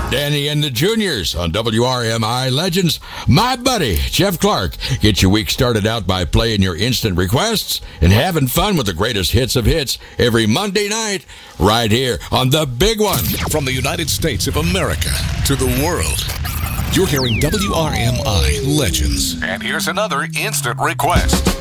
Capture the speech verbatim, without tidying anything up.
Danny and the Juniors on W R M I Legends. My buddy, Jeff Clark. Get your week started out by playing your instant requests and having fun with the greatest hits of hits every Monday night right here on The Big One. From the United States of America to the world, you're hearing W R M I Legends. And here's another instant request.